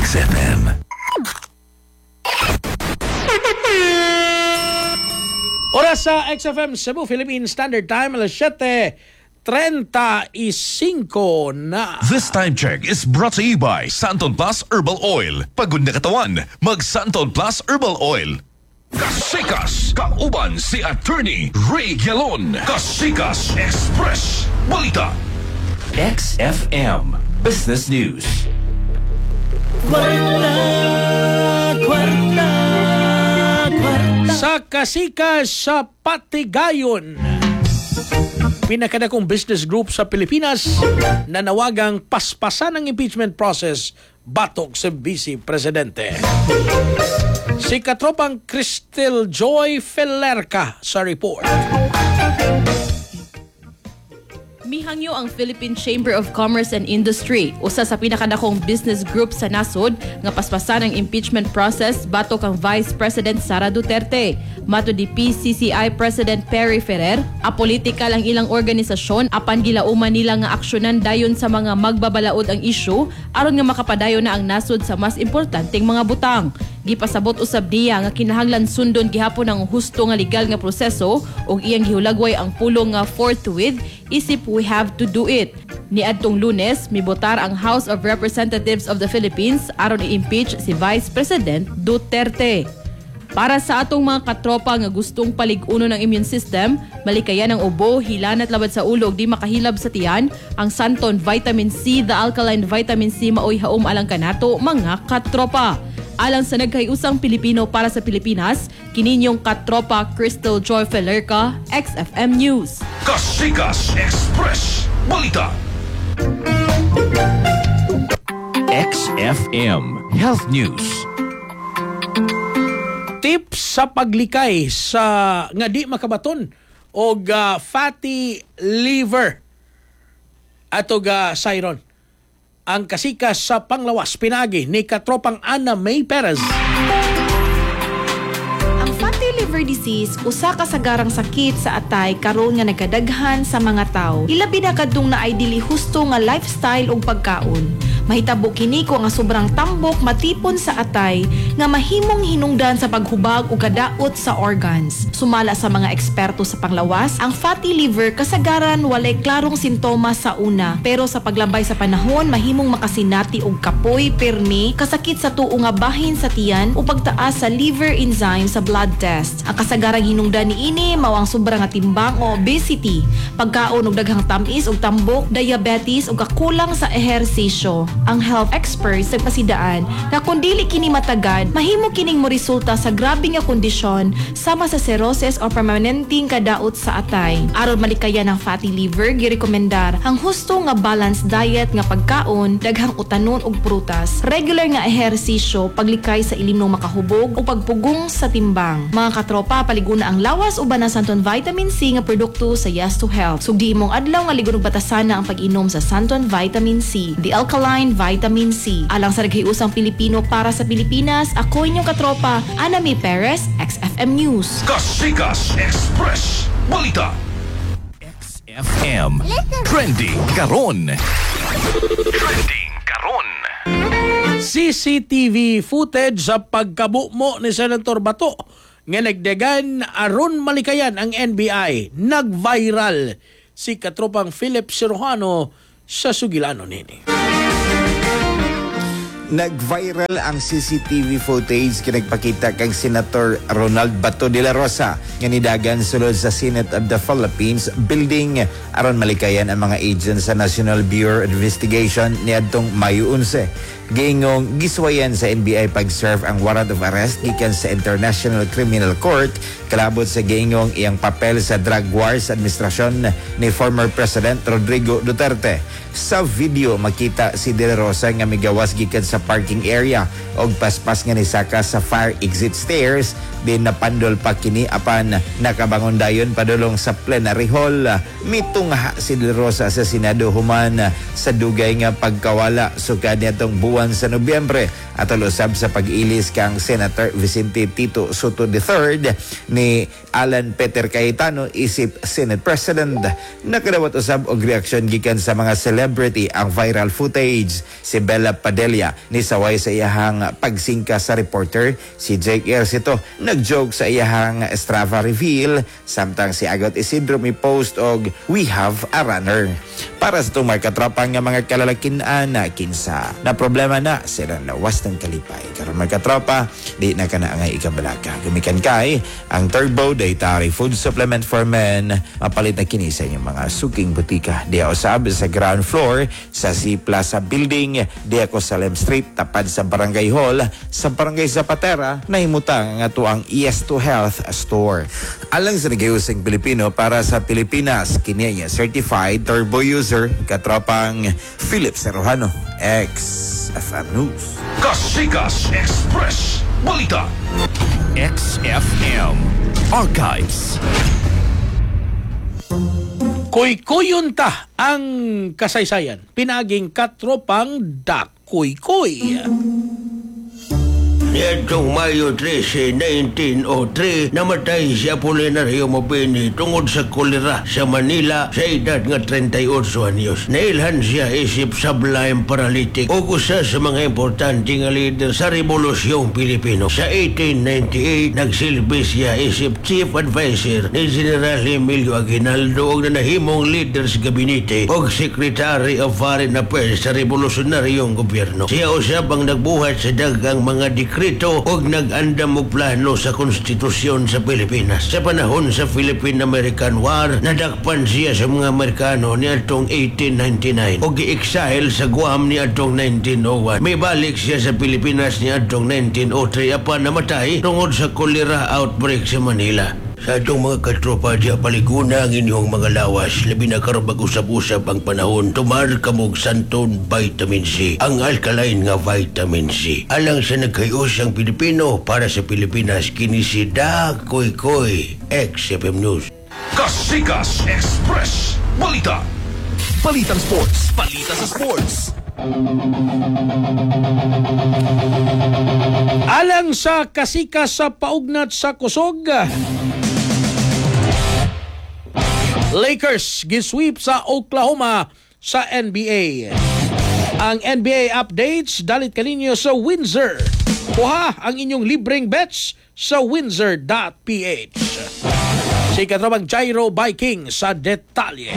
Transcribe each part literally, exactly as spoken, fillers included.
X F M. Oras sa X F M Cebu, Philippine Standard Time, alas siyete trenta-cinco na. This time check is brought to you by Santon Plus Herbal Oil. Pagod na katawan, mag Santon Plus Herbal Oil. Kasikas, kauban si Attorney Ray Galon. Kasikas Express, balita. X F M Business News. Kwarta, kwarta, kwarta. Sa Kasikas sa Patigayon, pinakadakong business group sa Pilipinas na nawagang paspasan ng impeachment process batok sa Vice Presidente. Si katropang Crystal Joy Felerca sa report. Mihangyo ang Philippine Chamber of Commerce and Industry, usa sa pinakadakong business group sa nasod nga paspasan ang impeachment process batok ang Vice President Sara Duterte. Mato di P C C I President Perry Ferrer, apolitikal ang ilang organisasyon apan gilauman nila nga aksyonan dayon sa mga magbabalaod ang issue aron nga makapadayon na ang nasod sa mas importanteng mga butang. Gipasabot usab niya nga kinahanglan sundon gihapon ang husto nga legal nga proseso ug iyang gihulagway ang pulong nga forthwith isip we have to do it. Niadtong Lunes, mibotar ang House of Representatives of the Philippines aron i-impeach si Vice President Duterte. Para sa atong mga katropa nga gustong palig-uno ng immune system, malikayan ang ubo, hilanat labad sa ulo ug di makahilab sa tiyan, ang Santon Vitamin C, the alkaline vitamin C maoy haom alang kanato mga katropa. Alang sa nagkayusang Pilipino para sa Pilipinas, kininyong katropa Crystal Joy Felerca, X F M News. Kasikas Express, balita. X F M Health News. Tips sa paglikay sa nga di makabaton og uh, fatty liver atog uh, Siron. Ang Kasikas sa Panglawas pinagi ni katropang Ana May Perez. Ang fatty liver disease usa ka sagarang sakit sa atay karon nga nagkadaghan sa mga tawo. Ilabi na kadtong naay dili husto nga lifestyle ug pagkaon. Mahitabo kini ko nga sobrang tambok matipon sa atay nga mahimong hinungdan sa paghubag o kadaot sa organs. Sumala sa mga eksperto sa panglawas, ang fatty liver kasagaran walay klarong sintomas sa una, pero sa paglabay sa panahon mahimong makasinati og kapoy, permi, kasakit sa tuo nga bahin sa tiyan o pagtaas sa liver enzyme sa blood test. Ang kasagarang hinungdan niini mao ang sobra nga timbang o obesity, pagkaon og daghang tamis ug tambok, diabetes ug kakulang sa ehersisyo. Ang health experts nagpasidaan na kung dili kini matagad, mahimo kining mo resulta sa grabe nga kondisyon sama sa cirrhosis o permanenteng kadaot sa atay. Aron malikayan ang fatty liver, girekomendar ang husto nga balanced diet nga pagkaon, daghang utanon ug prutas, regular nga ehersisyo, paglikay sa ilim ng makahubog o pagpugong sa timbang. Mga katropa, paliguna ang lawas uban ang Santon Vitamin C nga produkto sa Yes to Health. Sugdi imong adlaw nga ligon ug batasan na ang pag-inom sa Santon Vitamin C, the alkaline vitamin C. Alang sa naghiusang Pilipino para sa Pilipinas, ako inyong katropa, Ana May Perez, X F M News. Kasikas Express, balita. X F M Trending Karon. Trending Karon. C C T V footage sa pagkabumo ni Senator Bato nga nagdagan aron malikayan ang N B I. Nag-viral si katropang Philip Cirujano sa Sugilano nini. Nag-viral ang C C T V footage kinagpakita kang Senator Ronald Bato de la Rosa nga nidagan sulod sa Senate of the Philippines building aron malikayan ang mga agents sa National Bureau of Investigation niadtong Mayo eleven. Giingong giswayan sa N B I pag-serve ang warrant of arrest gikan sa International Criminal Court kalabot sa giingong iyang papel sa drug wars administrasyon ni former President Rodrigo Duterte. Sa video makita si De La Rosa nga migawas gikan sa parking area og paspas nga nisaka sa fire exit stairs din napandol pa kini apan nakabangon dayon padulong sa plenary hall. Mitungha si De La Rosa sa Senado human sa dugay nga pagkawala sukad nitong buwan sa Nobyembre at usab sa pag-ilis kang Senator Vicente Tito Soto the third ni Alan Peter Cayetano isip Senate President. Nakadawat usab og reaksyon gikan sa mga celebrity celebrity ang viral footage. Si Bella Padilla ni saway sa iyahang pagsingka sa reporter. Si Jake Ersito nagjoke sa iyahang Strava reveal. Samtang si Agot Isidro mi post og "We have a runner." Para sa itong markatropang nga mga kalalakinan na kinsa na problema na silang lawas ng kalipay. Karon markatropa, di na ka na angay ikabalaka. Gumikan kay ang Turbo Dietary Food Supplement for Men. Mapalit na kini sa inyong mga suking butika. Di usab sa ground floor sa C Plaza Building. Di ako sa Lem Street, tapad sa Barangay Hall. Sa Barangay Zapatera, nahimutang nga to ang E S two Health Store. Alang sa nagayusing Pilipino para sa Pilipinas, kini niya certified turbo user, katropang Philip Serrano, X-F M News. Kasikas Express Balita. X F M Archives. Kuy-kuyon ta ang kasaysayan. Pinaging katropang Dakuy-kuy. Nitong Mayo thirteen, nineteen oh three, namatay si Apolinario Mabini tungod sa kolera sa Manila sa edad nga thirty-eight anyos. Nailhan siya isip sublime paralytic o usa sa mga importante nga leader sa Rebolusyong Pilipino. Sa eighteen ninety-eight, nagsilbi siya isip chief advisor ni General Emilio Aguinaldo o nanahimong leader sa gabinete o secretary of foreign affairs sa revolusyonaryong gobyerno. Siya usab ang nagbuhat sa daghang mga dekreto og nag-andam og plano sa konstitusyon sa Pilipinas. Sa panahon sa Philippine-American War, nadakpan siya sa mga Amerikano ni atong eighteen ninety-nine og gi-exile sa Guam ni atong nineteen oh one. May balik siya sa Pilipinas ni atong nineteen oh three apan namatay tungod sa kolera outbreak sa Manila. Sa atong mga katropa diya paliguna ang inyong mga lawas, labi na karon mag-usap-usap ang panahon, tumar kamog santon vitamin C, ang alkaline nga vitamin C. Alang sa nagkayos ang Pilipino para sa Pilipinas, kini si Dakuy-kuy, X F M News. Kasikas Express Balita. Balitang Sports. Balita sa Sports. Alang sa kasikas sa paugnat sa kusog, Lakers gisweep sa Oklahoma sa N B A. Ang N B A updates dalit kaninyo sa Windsor. Kuha ang inyong libreng bets sa windsor dot p h. Si katrabang Gyro Viking sa detalye.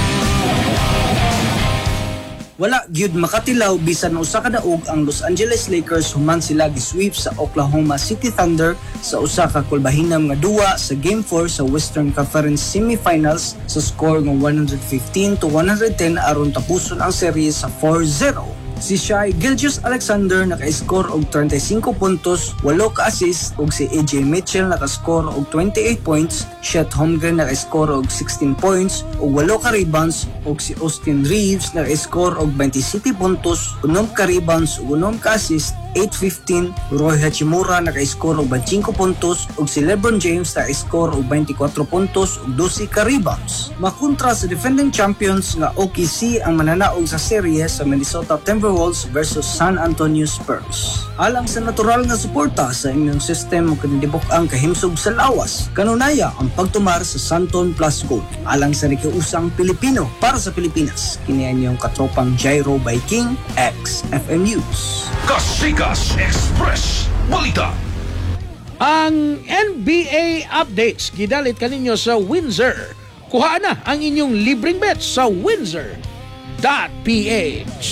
Wala gyud makatilaw bisan usa ka daog ang Los Angeles Lakers human sila gisweep sa Oklahoma City Thunder sa usa ka kulbahinam nga duwa sa Game four sa Western Conference Semifinals sa score ng one fifteen to one ten aron tapuson ang serye sa four zero. Si Shai Gilgeous-Alexander naka-score og thirty-five puntos, walo ka assist ug si A J Mitchell naka-score og twenty-eight points, Chet Holmgren naka-score og sixteen points ug walo ka rebounds ug si Austin Reeves naka-score og twenty-seven puntos, unom ka rebounds ug unom ka assist, eight fifteen. Roy Hachimura naka-score og twenty-five puntos ug si LeBron James naka-score og twenty-four puntos ug twelve ka rebounds. Makontra sa defending champions nga O K C ang mananaog sa serye sa Minnesota Timberwolves versus San Antonio Spurs. Alang sa natural nga suporta sa immune system ug kanindibok ang kahimsog sa lawas, kanunaya ang pagtumar sa Santon Plus Gold. Alang sa nakiusang Pilipino para sa Pilipinas, kini ang katropang Gyro Viking, X F M News. Kasikas Express Balita. Ang N B A updates gidalit kaninyo sa Windsor. Kuha na ang inyong libreng bets sa windsor dot p h.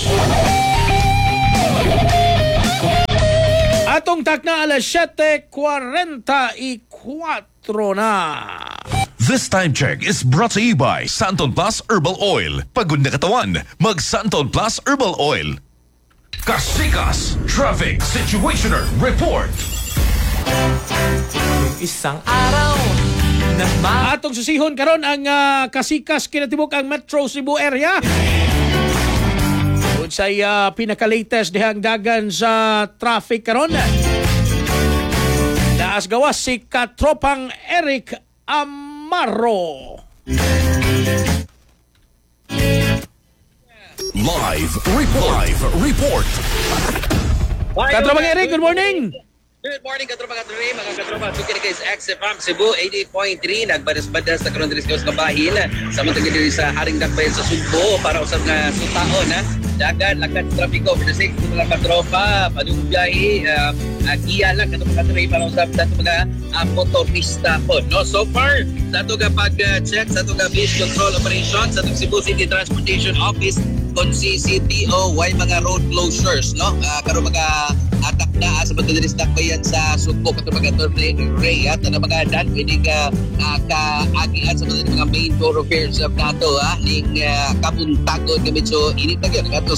Atong takna alas seven forty-four na. This time check is brought to you by Santon Plus Herbal Oil. Pagod na katawan, mag Santon Plus Herbal Oil. Kasikas Traffic Situationer Report. Isang araw na ma- Atong susihon karon ang uh, kasikas kinatibok ang Metro Cebu area. Unsay uh, pinaka-latest dihang dagan sa traffic karon. Daas gawas si katropang Eric Amaro. Live report. Live report. Katropang Eric, good morning. Good morning, katropa katropa, mga katropa. Tukin guys, X F M Cebu eighty-eight point three. Nagbadas-badas na karon diri sa kabahin. Sama tayo diri sa Haring Dakbayan sa Sugbo para usab na sutaon ha. Dagan lakat trapiko for the sake of mga katropa, padung biyahe, uh, uh, iya lang katropa katropa para usab sa mga uh, motorista po. No, so far sa ato ka pag-check sa ato ka base control operation sa atong Cebu City Transportation Office kon C C T O why mga road closures, no? Uh, karon mga atak na sa pagdadiris dakbayan sa Sugbo kato mga Ray Ray at na mga dan pwede ka uh, kaagian sa mga main thoroughfares of nato ha ning uh, kabuntagon gamit so init na gyud